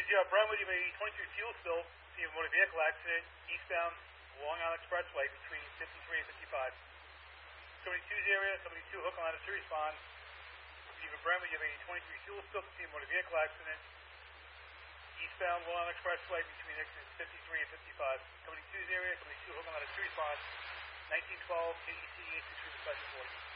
Brentwood, you may 23 fuel spill, see a motor vehicle accident, eastbound Long Island Expressway between 53 and 55. 72's area, 72 Hook Line to respond. Stephen Brentwood, you have a 23 fuel spill, see a motor vehicle accident, eastbound Long Island Expressway between exits 53 and 55. 72's area, 72 Hook Line to respond. 1912 AEC 863 Special Force.